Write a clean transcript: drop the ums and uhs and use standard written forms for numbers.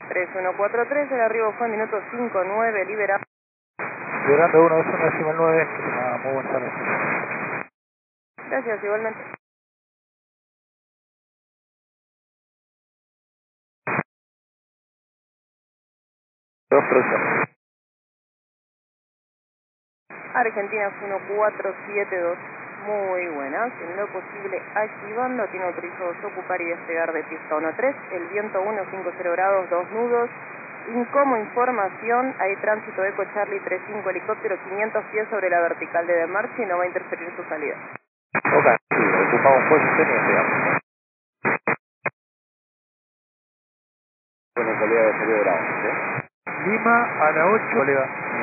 3143, el arribo fue minuto 59, liberado. Liberando 121,9. Muy buenas tardes. Gracias, igualmente. Dos producción. Argentina 1472, muy buenas. En lo posible activando, tiene autorizados ocupar y despegar de pista 13, el viento 150 grados, 2 nudos. Como información, hay tránsito Eco Charlie 35, helicóptero 500 pies sobre la vertical de demarche y no va a interferir su salida. Ok, sí, ocupamos posición y despegamos. Bueno, salida de Bravo, ¿sí? Lima a la 8, colega.